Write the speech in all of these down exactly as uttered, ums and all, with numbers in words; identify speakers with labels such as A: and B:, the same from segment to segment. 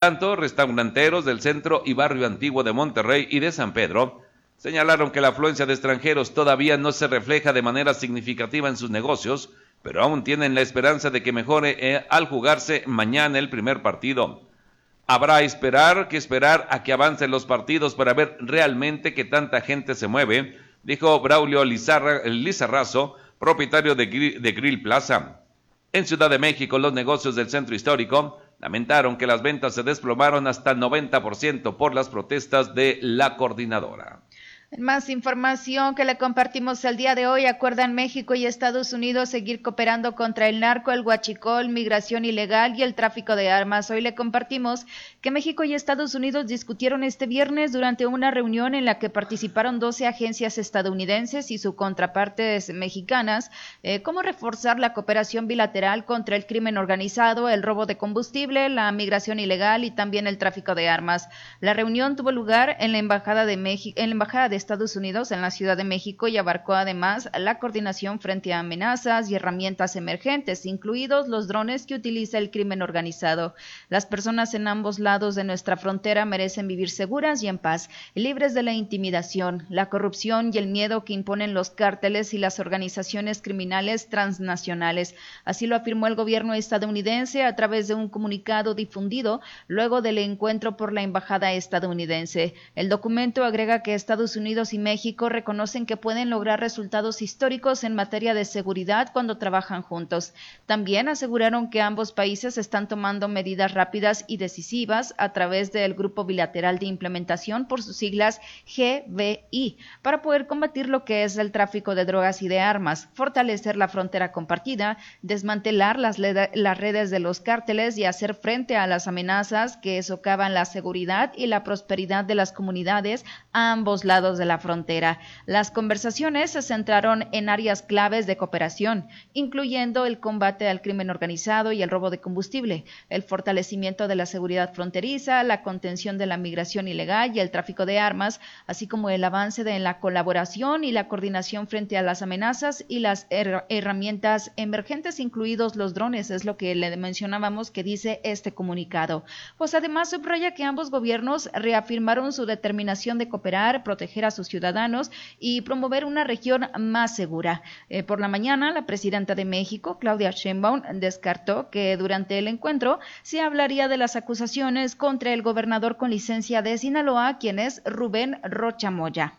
A: tanto, restauranteros del centro y barrio antiguo de Monterrey y de San Pedro señalaron que la afluencia de extranjeros todavía no se refleja de manera significativa en sus negocios, pero aún tienen la esperanza de que mejore eh, al jugarse mañana el primer partido. Habrá esperar que esperar a que avancen los partidos para ver realmente que tanta gente se mueve, dijo Braulio Lizarra, Lizarrazo, propietario de, de Grill Plaza. En Ciudad de México, los negocios del centro histórico lamentaron que las ventas se desplomaron hasta el noventa por ciento por las protestas de la coordinadora.
B: Más información que le compartimos el día de hoy. Acuerdan México y Estados Unidos seguir cooperando contra el narco, el huachicol, migración ilegal y el tráfico de armas. Hoy le compartimos que México y Estados Unidos discutieron este viernes durante una reunión en la que participaron doce agencias estadounidenses y sus contrapartes mexicanas, eh, cómo reforzar la cooperación bilateral contra el crimen organizado, el robo de combustible, la migración ilegal y también el tráfico de armas. La reunión tuvo lugar en la Embajada de México, en la Embajada de Estados Unidos en la Ciudad de México y abarcó además la coordinación frente a amenazas y herramientas emergentes, incluidos los drones que utiliza el crimen organizado. Las personas en ambos lados de nuestra frontera merecen vivir seguras y en paz, libres de la intimidación, la corrupción y el miedo que imponen los cárteles y las organizaciones criminales transnacionales. Así lo afirmó el gobierno estadounidense a través de un comunicado difundido luego del encuentro por la embajada estadounidense. El documento agrega que Estados Unidos y México reconocen que pueden lograr resultados históricos en materia de seguridad cuando trabajan juntos. También aseguraron que ambos países están tomando medidas rápidas y decisivas a través del Grupo Bilateral de Implementación, por sus siglas G B I, para poder combatir lo que es el tráfico de drogas y de armas, fortalecer la frontera compartida, desmantelar las, las redes de los cárteles y hacer frente a las amenazas que socavan la seguridad y la prosperidad de las comunidades a ambos lados de la frontera. Las conversaciones se centraron en áreas claves de cooperación, incluyendo el combate al crimen organizado y el robo de combustible, el fortalecimiento de la seguridad fronteriza, la contención de la migración ilegal y el tráfico de armas, así como el avance de la colaboración y la coordinación frente a las amenazas y las her- herramientas emergentes, incluidos los drones, es lo que le mencionábamos que dice este comunicado. Pues además subraya que ambos gobiernos reafirmaron su determinación de cooperar, proteger a sus ciudadanos y promover una región más segura. Eh, por la mañana, la presidenta de México, Claudia Sheinbaum, descartó que durante el encuentro se hablaría de las acusaciones contra el gobernador con licencia de Sinaloa, quien es Rubén Rocha Moya.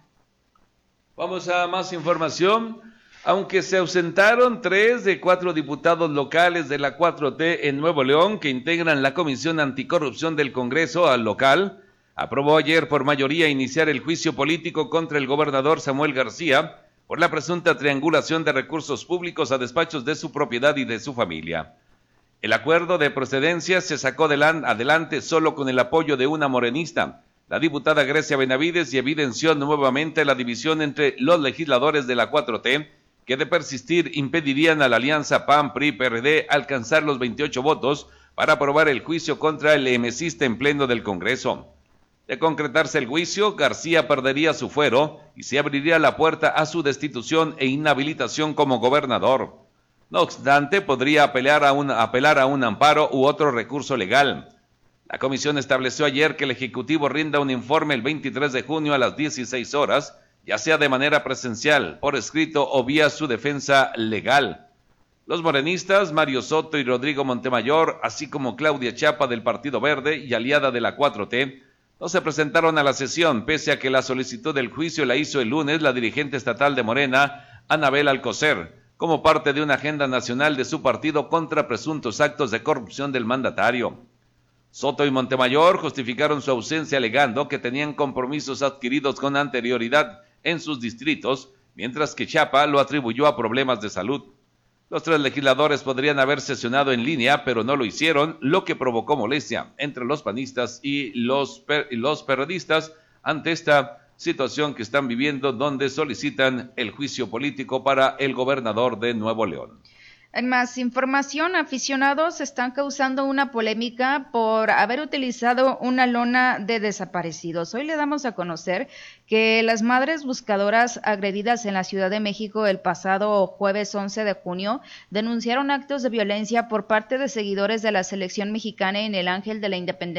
A: Vamos a más información. Aunque se ausentaron tres de cuatro diputados locales de la cuatro T en Nuevo León que integran la Comisión Anticorrupción del Congreso al local, aprobó ayer por mayoría iniciar el juicio político contra el gobernador Samuel García por la presunta triangulación de recursos públicos a despachos de su propiedad y de su familia. El acuerdo de procedencia se sacó adelante solo con el apoyo de una morenista, la diputada Grecia Benavides, y evidenció nuevamente la división entre los legisladores de la cuatro T, que de persistir impedirían a la alianza P A N P R I P R D alcanzar los veintiocho votos para aprobar el juicio contra el emesista en pleno del Congreso. De concretarse el juicio, García perdería su fuero y se abriría la puerta a su destitución e inhabilitación como gobernador. No obstante, podría apelar a un, apelar a un amparo u otro recurso legal. La comisión estableció ayer que el Ejecutivo rinda un informe el veintitrés de junio a las dieciséis horas, ya sea de manera presencial, por escrito o vía su defensa legal. Los morenistas, Mario Soto y Rodrigo Montemayor, así como Claudia Chiapa del Partido Verde y aliada de la cuatro T, no se presentaron a la sesión, pese a que la solicitud del juicio la hizo el lunes la dirigente estatal de Morena, Anabel Alcocer, como parte de una agenda nacional de su partido contra presuntos actos de corrupción del mandatario. Soto y Montemayor justificaron su ausencia alegando que tenían compromisos adquiridos con anterioridad en sus distritos, mientras que Chiapa lo atribuyó a problemas de salud. Los tres legisladores podrían haber sesionado en línea, pero no lo hicieron, lo que provocó molestia entre los panistas y los, per- y los periodistas ante esta situación que están viviendo, donde solicitan el juicio político para el gobernador de Nuevo León.
B: En más información, aficionados están causando una polémica por haber utilizado una lona de desaparecidos. Hoy le damos a conocer que las madres buscadoras agredidas en la Ciudad de México el pasado jueves once de junio denunciaron actos de violencia por parte de seguidores de la selección mexicana en el Ángel de la Independencia. Y es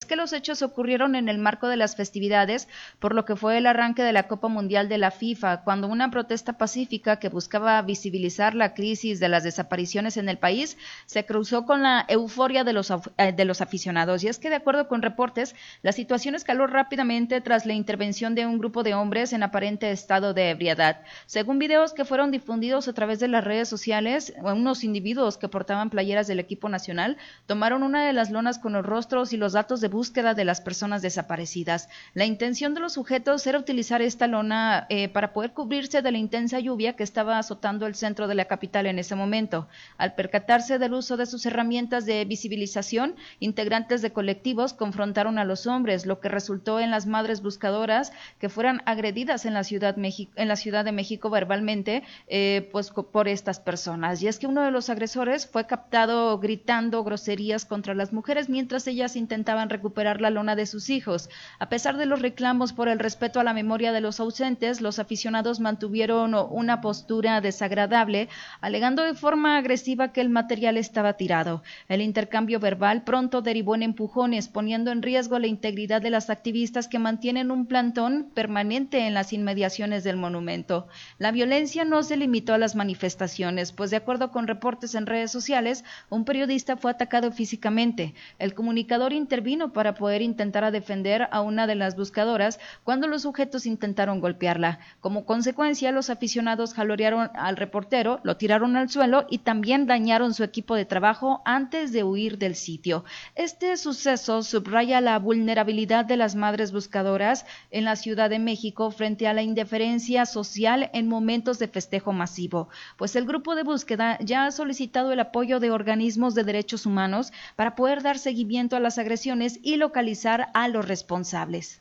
B: que los hechos ocurrieron en el marco de las festividades, por lo que fue el arranque de la Copa Mundial de la FIFA, cuando una protesta pacífica que buscaba visibilizar la crisis de las desapariciones en el país se cruzó con la euforia de los, de los aficionados. Y es que, de acuerdo con reportes, la situación escaló rápidamente tras la intervención de un grupo de hombres en aparente estado de ebriedad. Según videos que fueron difundidos a través de las redes sociales, unos individuos que portaban playeras del equipo nacional tomaron una de las lonas con los rostros y los datos de búsqueda de las personas desaparecidas. La intención de los sujetos era utilizar esta lona eh, para poder cubrirse de la intensa lluvia que estaba azotando el centro de la capital en ese momento. Al percatarse del uso de sus herramientas de visibilización, integrantes de colectivos confrontaron a los hombres, lo que resultó en las madres buscadoras que fueran agredidas en la ciudad, México, en la Ciudad de México verbalmente eh, pues, por estas personas. Y es que uno de los agresores fue captado gritando groserías contra las mujeres mientras ellas intentaban recuperar la lona de sus hijos. A pesar de los reclamos por el respeto a la memoria de los ausentes, los aficionados mantuvieron una postura desagradable, alegando de forma agresiva que el material estaba tirado. El intercambio verbal pronto derivó en empujones, poniendo en riesgo la integridad de las activistas que mantienen un plantón permanente en las inmediaciones del monumento. La violencia no se limitó a las manifestaciones, pues de acuerdo con reportes en redes sociales, un periodista fue atacado físicamente. El comunicador intervino para poder intentar a defender a una de las buscadoras cuando los sujetos intentaron golpearla. Como consecuencia, los aficionados jalorearon al reportero, lo tiraron al suelo y también dañaron su equipo de trabajo antes de huir del sitio. Este suceso subraya la vulnerabilidad de las madres buscadoras en la Ciudad de México frente a la indiferencia social en momentos de festejo masivo, pues el grupo de búsqueda ya ha solicitado el apoyo de organismos de derechos humanos para poder dar seguimiento a las agresiones y localizar a los responsables.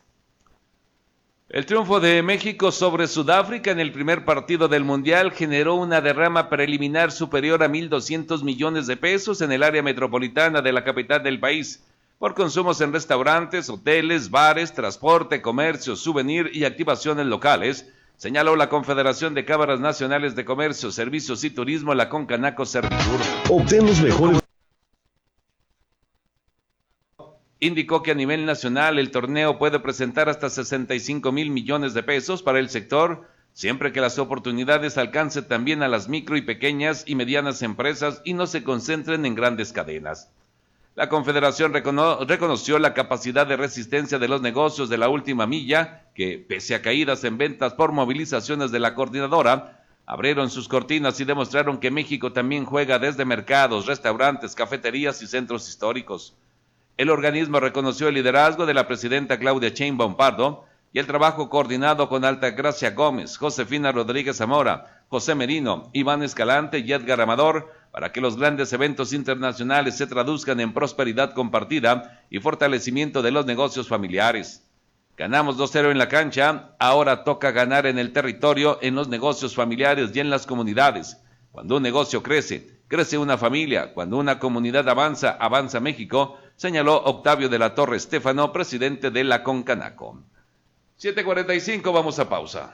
A: El triunfo de México sobre Sudáfrica en el primer partido del Mundial generó una derrama preliminar superior a mil doscientos millones de pesos en el área metropolitana de la capital del país, por consumos en restaurantes, hoteles, bares, transporte, comercio, souvenir y activaciones locales, señaló la Confederación de Cámaras Nacionales de Comercio, Servicios y Turismo, la Concanaco Servitur.
C: Obtén los mejores.
A: Indicó que a nivel nacional el torneo puede presentar hasta sesenta y cinco mil millones de pesos para el sector, siempre que las oportunidades alcancen también a las micro y pequeñas y medianas empresas y no se concentren en grandes cadenas. La Confederación recono- reconoció la capacidad de resistencia de los negocios de la última milla, que, pese a caídas en ventas por movilizaciones de la coordinadora, abrieron sus cortinas y demostraron que México también juega desde mercados, restaurantes, cafeterías y centros históricos. El organismo reconoció el liderazgo de la presidenta Claudia Sheinbaum Pardo y el trabajo coordinado con Altagracia Gómez, Josefina Rodríguez Zamora, José Merino, Iván Escalante y Edgar Amador para que los grandes eventos internacionales se traduzcan en prosperidad compartida y fortalecimiento de los negocios familiares. Ganamos dos cero en la cancha, ahora toca ganar en el territorio, en los negocios familiares y en las comunidades. Cuando un negocio crece, crece una familia. Cuando una comunidad avanza, avanza México, señaló Octavio de la Torre Estéfano, presidente de la Concanaco. siete cuarenta y cinco, vamos a pausa.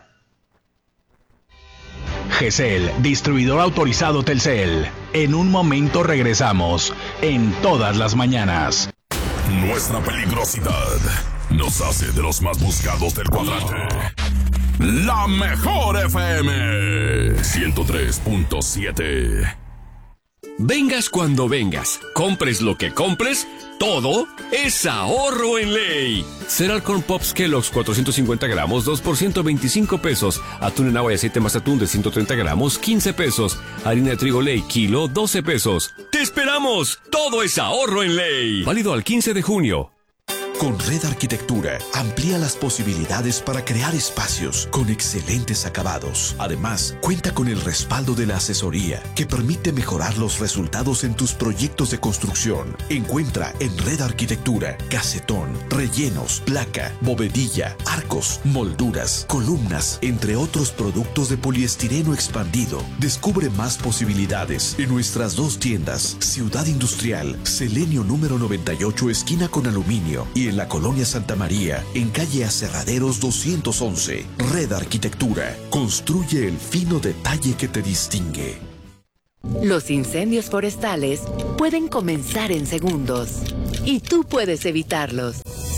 D: G C L, distribuidor autorizado Telcel. En un momento regresamos, en todas las mañanas.
E: Nuestra peligrosidad nos hace de los más buscados del cuadrante. La mejor F M ciento tres punto siete.
F: Vengas cuando vengas, compres lo que compres, todo es ahorro en ley. Cereal Corn Pops Kellogg's cuatrocientos cincuenta gramos, dos por ciento veinticinco pesos. Atún en agua y aceite más atún de ciento treinta gramos, quince pesos. Harina de trigo Ley, kilo, doce pesos. ¡Te esperamos! Todo es ahorro en ley. Válido al quince de junio.
G: Con Red Arquitectura, amplía las posibilidades para crear espacios con excelentes acabados. Además, cuenta con el respaldo de la asesoría que permite mejorar los resultados en tus proyectos de construcción. Encuentra en Red Arquitectura casetón, rellenos, placa, bovedilla, arcos, molduras, columnas, entre otros productos de poliestireno expandido. Descubre más posibilidades en nuestras dos tiendas, Ciudad Industrial, Selenio número noventa y ocho, esquina con aluminio, y en la Colonia Santa María, en calle Aserraderos doscientos once. Red Arquitectura. Construye el fino detalle que te distingue.
H: Los incendios forestales pueden comenzar en segundos y tú puedes evitarlos.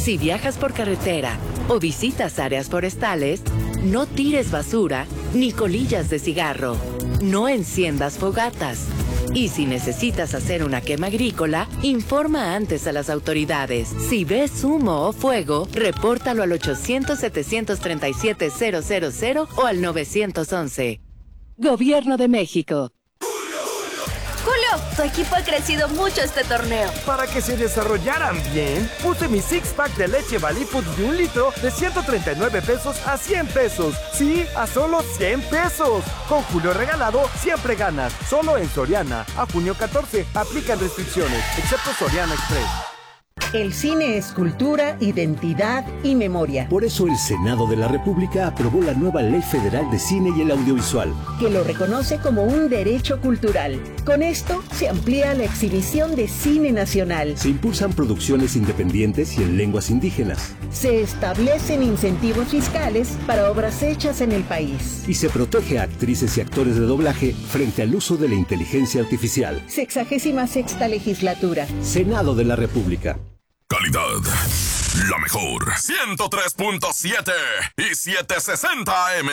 C: Si viajas por carretera o visitas áreas forestales, no tires basura ni colillas de cigarro. No enciendas fogatas. Y si necesitas hacer una quema agrícola, informa antes a las autoridades. Si ves humo o fuego, repórtalo al ochocientos, setecientos treinta y siete, cero cero cero o al nueve once. Gobierno de México.
H: Julio, tu equipo ha crecido mucho este torneo.
I: Para que se desarrollaran bien, puse mi six-pack de leche Valifood de un litro de ciento treinta y nueve pesos a cien pesos. Sí, a solo cien pesos. Con Julio regalado, siempre ganas. Solo en Soriana. A junio catorce, aplican restricciones, excepto Soriana Express.
J: El cine es cultura, identidad y memoria.
K: Por eso el Senado de la República aprobó la nueva Ley Federal de Cine y el Audiovisual,
J: que lo reconoce como un derecho cultural. Con esto se amplía la exhibición de cine nacional.
K: Se impulsan producciones independientes y en lenguas indígenas.
J: Se establecen incentivos fiscales para obras hechas en el país.
K: Y se protege a actrices y actores de doblaje frente al uso de la inteligencia artificial.
J: Sexagésima sexta legislatura.
K: Senado de la República.
E: Calidad, la mejor. ciento tres punto siete y setecientos sesenta A M.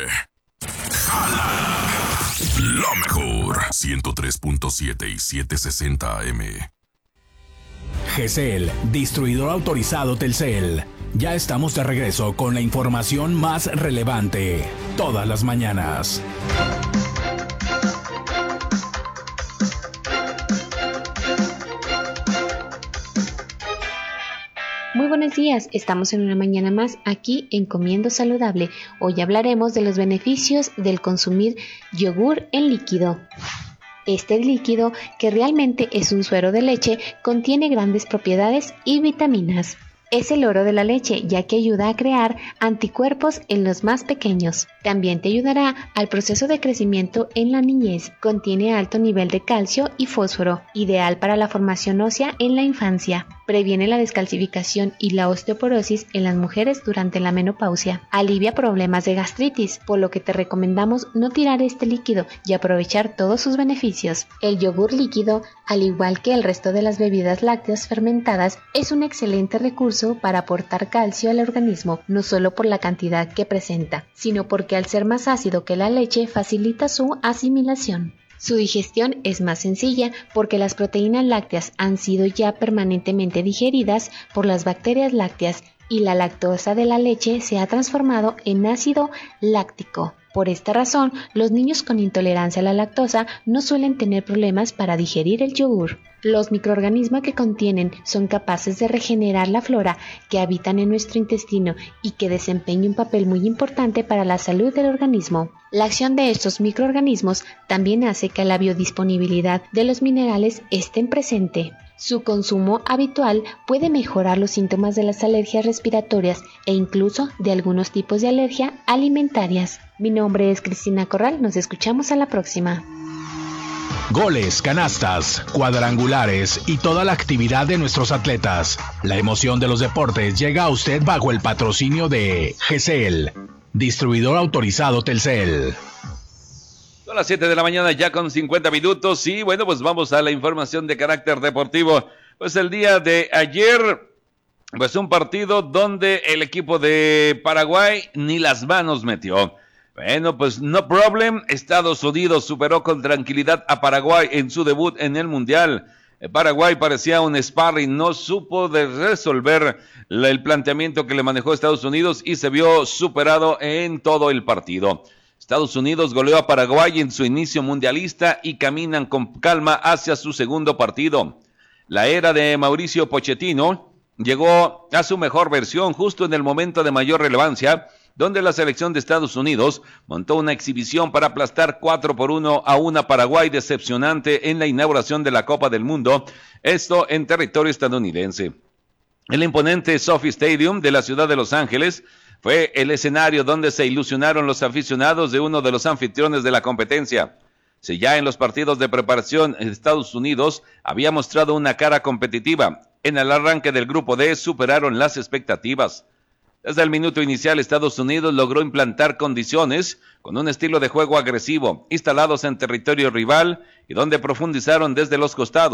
E: Jala. La mejor. ciento tres punto siete y setecientos sesenta A M.
D: G C L, distribuidor autorizado Telcel. Ya estamos de regreso con la información más relevante. Todas las mañanas.
L: Muy buenos días, estamos en una mañana más aquí en Comiendo Saludable. Hoy hablaremos de los beneficios del consumir yogur en líquido. Este líquido, que realmente es un suero de leche, contiene grandes propiedades y vitaminas. Es el oro de la leche, ya que ayuda a crear anticuerpos en los más pequeños. También te ayudará al proceso de crecimiento en la niñez. Contiene alto nivel de calcio y fósforo, ideal para la formación ósea en la infancia. Previene la descalcificación y la osteoporosis en las mujeres durante la menopausia. Alivia problemas de gastritis, por lo que te recomendamos no tirar este líquido y aprovechar todos sus beneficios. El yogur líquido, al igual que el resto de las bebidas lácteas fermentadas, es un excelente recurso para aportar calcio al organismo, no solo por la cantidad que presenta, sino porque al ser más ácido que la leche facilita su asimilación. Su digestión es más sencilla porque las proteínas lácteas han sido ya permanentemente digeridas por las bacterias lácteas y la lactosa de la leche se ha transformado en ácido láctico. Por esta razón, los niños con intolerancia a la lactosa no suelen tener problemas para digerir el yogur. Los microorganismos que contienen son capaces de regenerar la flora que habitan en nuestro intestino y que desempeña un papel muy importante para la salud del organismo. La acción de estos microorganismos también hace que la biodisponibilidad de los minerales estén presente. Su consumo habitual puede mejorar los síntomas de las alergias respiratorias e incluso de algunos tipos de alergia alimentarias. Mi nombre es Cristina Corral, nos escuchamos a la próxima.
D: Goles, canastas, cuadrangulares y toda la actividad de nuestros atletas. La emoción de los deportes llega a usted bajo el patrocinio de G C L, distribuidor autorizado Telcel.
A: Son las siete de la mañana ya con cincuenta minutos y bueno, pues vamos a la información de carácter deportivo. Pues el día de ayer, pues un partido donde el equipo de Paraguay ni las manos metió. Bueno, pues no problem, Estados Unidos superó con tranquilidad a Paraguay en su debut en el Mundial. Paraguay parecía un sparring, no supo de resolver el planteamiento que le manejó Estados Unidos y se vio superado en todo el partido. Estados Unidos goleó a Paraguay en su inicio mundialista y caminan con calma hacia su segundo partido. La era de Mauricio Pochettino llegó a su mejor versión justo en el momento de mayor relevancia, donde la selección de Estados Unidos montó una exhibición para aplastar cuatro por uno a una Paraguay decepcionante en la inauguración de la Copa del Mundo, esto en territorio estadounidense. El imponente SoFi Stadium de la ciudad de Los Ángeles fue el escenario donde se ilusionaron los aficionados de uno de los anfitriones de la competencia. Si ya en los partidos de preparación Estados Unidos había mostrado una cara competitiva, en el arranque del grupo D superaron las expectativas. Desde el minuto inicial, Estados Unidos logró implantar condiciones con un estilo de juego agresivo, instalados en territorio rival y donde profundizaron desde los costados.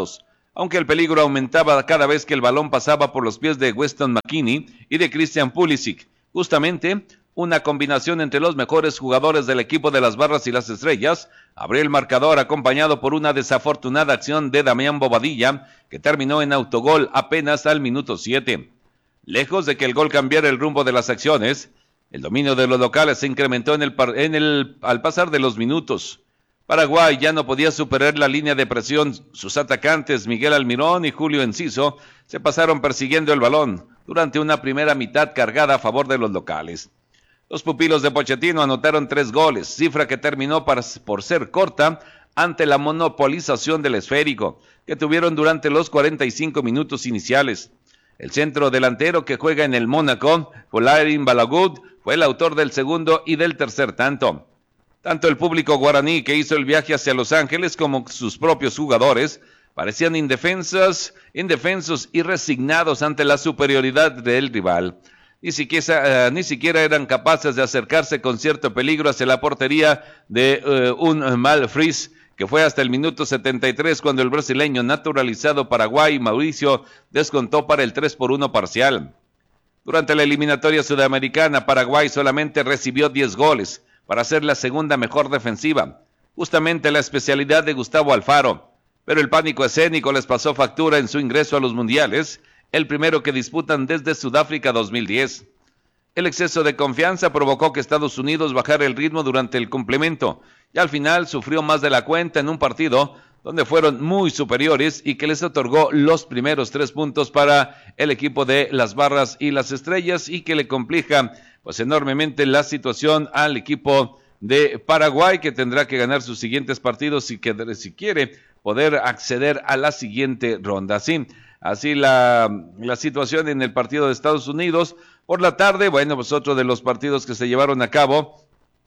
A: aunque el peligro aumentaba cada vez que el balón pasaba por los pies de Weston McKennie y de Christian Pulisic. Justamente, una combinación entre los mejores jugadores del equipo de las Barras y las Estrellas abrió el marcador, acompañado por una desafortunada acción de Damián Bobadilla, que terminó en autogol apenas al minuto siete. Lejos de que el gol cambiara el rumbo de las acciones, el dominio de los locales se incrementó en el, en el, al pasar de los minutos. Paraguay ya no podía superar la línea de presión. Sus atacantes Miguel Almirón y Julio Enciso se pasaron persiguiendo el balón durante una primera mitad cargada a favor de los locales. Los pupilos de Pochettino anotaron tres goles, cifra que terminó para, por ser corta ante la monopolización del esférico que tuvieron durante los cuarenta y cinco minutos iniciales. El centro delantero que juega en el Mónaco, Folarin Balaguer, fue el autor del segundo y del tercer tanto. Tanto el público guaraní que hizo el viaje hacia Los Ángeles como sus propios jugadores parecían indefensos, indefensos y resignados ante la superioridad del rival. Ni siquiera, uh, ni siquiera eran capaces de acercarse con cierto peligro hacia la portería de uh, un Malfris, que fue hasta el minuto setenta y tres cuando el brasileño naturalizado Paraguay, Mauricio, descontó para el tres por uno parcial. Durante la eliminatoria sudamericana, Paraguay solamente recibió diez goles, para ser la segunda mejor defensiva, justamente la especialidad de Gustavo Alfaro, pero el pánico escénico les pasó factura en su ingreso a los mundiales, el primero que disputan desde Sudáfrica dos mil diez. El exceso de confianza provocó que Estados Unidos bajara el ritmo durante el complemento, y al final sufrió más de la cuenta en un partido donde fueron muy superiores y que les otorgó los primeros tres puntos para el equipo de las Barras y las Estrellas, y que le complica pues enormemente la situación al equipo de Paraguay, que tendrá que ganar sus siguientes partidos si, que, si quiere poder acceder a la siguiente ronda. Así, así la, la situación en el partido de Estados Unidos. Por la tarde, bueno, pues otro de los partidos que se llevaron a cabo,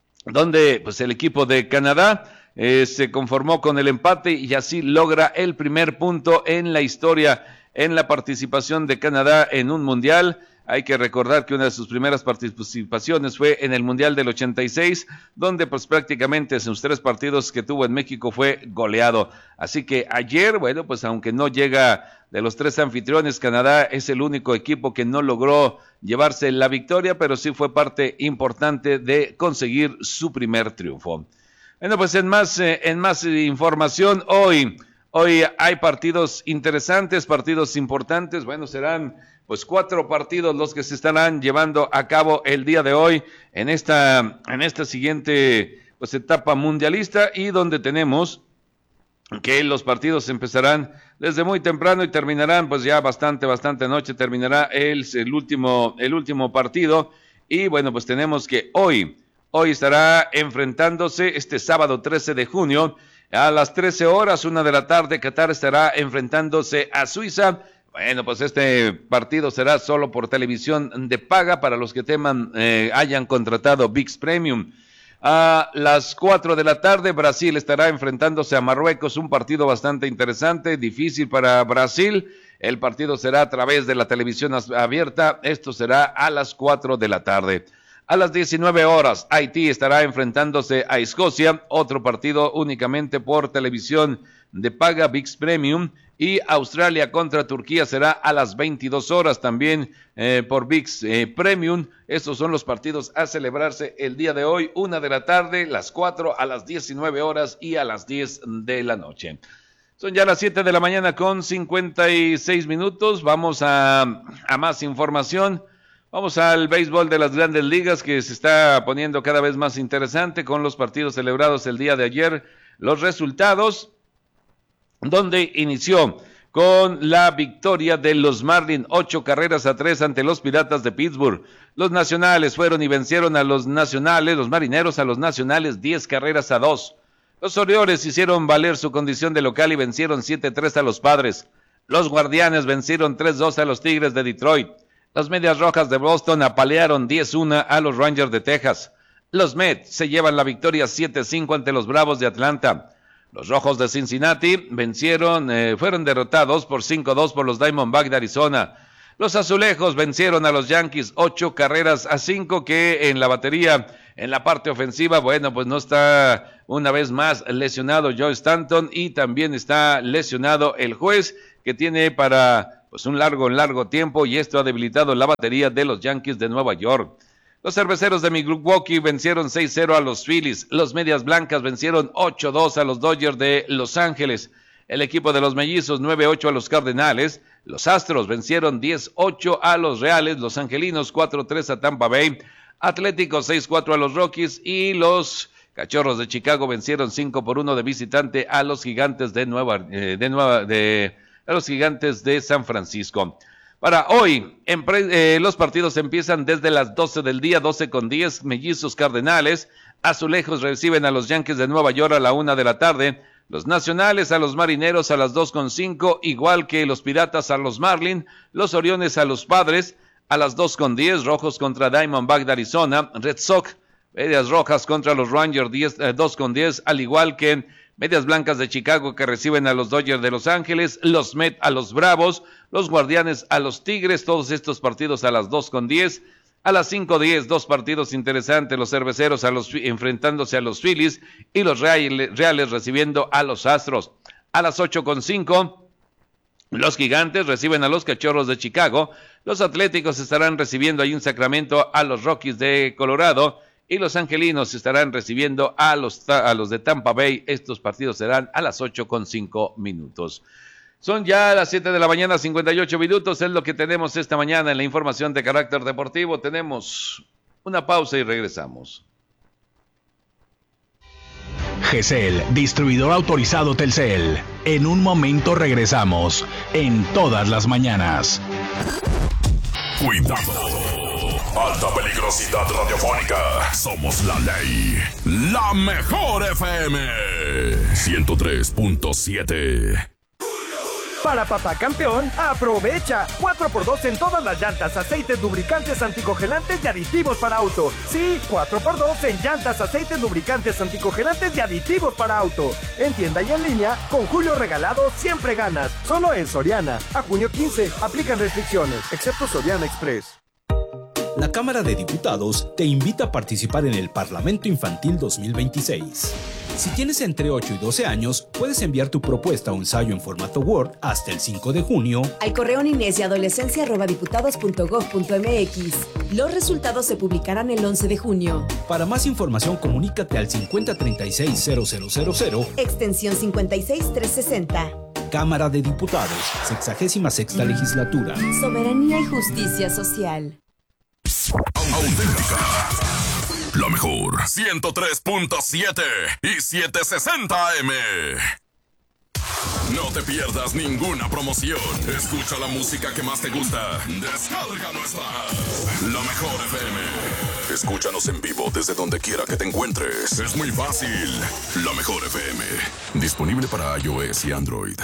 A: donde pues el equipo de Canadá eh, se conformó con el empate y así logra el primer punto en la historia en la participación de Canadá en un mundial. Hay que recordar que una de sus primeras participaciones fue en el Mundial del ochenta y seis, donde pues prácticamente en sus tres partidos que tuvo en México fue goleado. Así que ayer, bueno, pues aunque no llega de los tres anfitriones, Canadá es el único equipo que no logró llevarse la victoria, pero sí fue parte importante de conseguir su primer triunfo. Bueno, pues en más, eh, en más información, hoy, hoy hay partidos interesantes, partidos importantes. Bueno, serán pues cuatro partidos los que se estarán llevando a cabo el día de hoy en esta, en esta siguiente pues etapa mundialista, y donde tenemos que los partidos empezarán desde muy temprano y terminarán pues ya bastante, bastante noche, terminará el, el último, el último partido. Y bueno, pues tenemos que hoy, hoy estará enfrentándose este sábado trece de junio a las trece horas, una de la tarde, Qatar estará enfrentándose a Suiza. Bueno, pues este partido será solo por televisión de paga para los que teman, eh, hayan contratado V I X Premium. A las cuatro de la tarde, Brasil estará enfrentándose a Marruecos, un partido bastante interesante, difícil para Brasil. El partido será a través de la televisión abierta, esto será a las cuatro de la tarde. A las diecinueve horas, Haití estará enfrentándose a Escocia, otro partido únicamente por televisión de paga V I X Premium. Y Australia contra Turquía será a las veintidós horas también eh, por V I X eh, Premium. Estos son los partidos a celebrarse el día de hoy, una de la tarde, las cuatro, a las diecinueve horas y a las diez de la noche. Son ya las siete de la mañana con cincuenta y seis minutos. Vamos a, a más información. Vamos al béisbol de las Grandes Ligas, que se está poniendo cada vez más interesante con los partidos celebrados el día de ayer. Los resultados, donde inició con la victoria de los Marlins, ocho carreras a tres ante los Piratas de Pittsburgh. Los Nacionales fueron y vencieron a los Nacionales, los Marineros a los Nacionales, diez carreras a dos. Los Orioles hicieron valer su condición de local y vencieron siete tres a los Padres. Los Guardianes vencieron tres dos a los Tigres de Detroit. Las Medias Rojas de Boston apalearon diez uno a los Rangers de Texas. Los Mets se llevan la victoria siete cinco ante los Bravos de Atlanta. Los Rojos de Cincinnati vencieron, eh, fueron derrotados por cinco dos por los Diamondbacks de Arizona. Los Azulejos vencieron a los Yankees ocho carreras a cinco, que en la batería, en la parte ofensiva, bueno, pues no está una vez más lesionado Joe Stanton, y también está lesionado el juez, que tiene para pues un largo, largo tiempo, y esto ha debilitado la batería de los Yankees de Nueva York. Los cerveceros de Milwaukee vencieron seis cero a los Phillies. Los Medias Blancas vencieron ocho dos a los Dodgers de Los Ángeles. El equipo de los Mellizos nueve ocho a los Cardenales. Los Astros vencieron diez ocho a los Reales. Los Angelinos cuatro tres a Tampa Bay. Atlético seis cuatro a los Rockies. Y los Cachorros de Chicago vencieron cinco por uno de visitante a los Gigantes de Nueva, eh, de Nueva, de, a los Gigantes de San Francisco. Para hoy, en pre, eh, los partidos empiezan desde las doce del día, doce con diez, Mellizos Cardenales. Azulejos reciben a los Yankees de Nueva York a la una de la tarde. Los Nacionales a los Marineros a las dos con cinco, igual que los Piratas a los Marlins. Los Oriones a los Padres a las dos con diez, Rojos contra Diamondback de Arizona. Red Sox, Medias Rojas contra los Rangers diez, eh, dos con diez, al igual que Medias Blancas de Chicago que reciben a los Dodgers de Los Ángeles, los Mets a los Bravos, los Guardianes a los Tigres, todos estos partidos a las dos con diez. A las cinco diez, dos partidos interesantes, los Cerveceros a los, enfrentándose a los Phillies y los Reales, Reales recibiendo a los Astros. A las ocho con cinco, los Gigantes reciben a los Cachorros de Chicago, los Atléticos estarán recibiendo ahí en Sacramento a los Rockies de Colorado, y los Angelinos estarán recibiendo a los, a los de Tampa Bay. Estos partidos serán a las ocho con cinco minutos. Son ya las siete de la mañana, cincuenta y ocho minutos, es lo que tenemos esta mañana en la información de carácter deportivo. Tenemos una pausa y regresamos.
D: G C L, distribuidor autorizado Telcel. En un momento regresamos, en todas las mañanas.
E: Cuidado. Alta peligrosidad radiofónica. Somos la ley. La mejor F M. ciento tres punto siete.
I: Para Papá Campeón, aprovecha cuatro por dos en todas las llantas, aceites, lubricantes, anticongelantes y aditivos para auto. Sí, cuatro por dos en llantas, aceites, lubricantes, anticongelantes y aditivos para auto. En tienda y en línea, con Julio Regalado siempre ganas. Solo en Soriana. A junio quince, aplican restricciones, excepto Soriana Express.
M: La Cámara de Diputados te invita a participar en el Parlamento Infantil dos mil veintiséis. Si tienes entre ocho y doce años, puedes enviar tu propuesta o ensayo en formato Word hasta el cinco de junio
N: al correo niñez y adolescencia arroba diputados punto gob punto mx. Los resultados se publicarán el once de junio.
M: Para más información, comunícate al cincuenta treinta y seis cero cero cero cero,
N: extensión cincuenta y seis trescientos sesenta.
M: Cámara de Diputados, sexagésima sexta legislatura.
N: Soberanía y justicia social.
E: Auténtica. La mejor. ciento tres punto siete y setecientos sesenta A M. No te pierdas ninguna promoción. Escucha la música que más te gusta. Descarga nuestra app. La mejor F M. Escúchanos en vivo desde donde quiera que te encuentres. Es muy fácil. La mejor F M. Disponible para iOS y Android.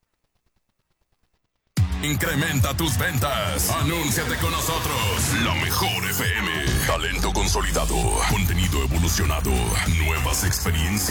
E: Incrementa tus ventas. Anúnciate con nosotros. La mejor F M. Talento consolidado. Contenido evolucionado. Nuevas experiencias